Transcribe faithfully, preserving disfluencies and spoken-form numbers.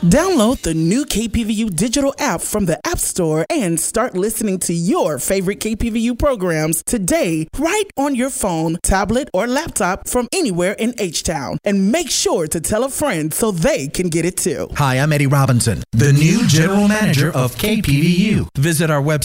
Download the new K P V U digital app from the App Store and start listening to your favorite K P V U programs today, right on your phone, tablet, or laptop from anywhere in H-Town. And make sure to tell a friend so they can get it too. Hi, I'm Eddie Robinson, the new general manager of K P V U. Visit our website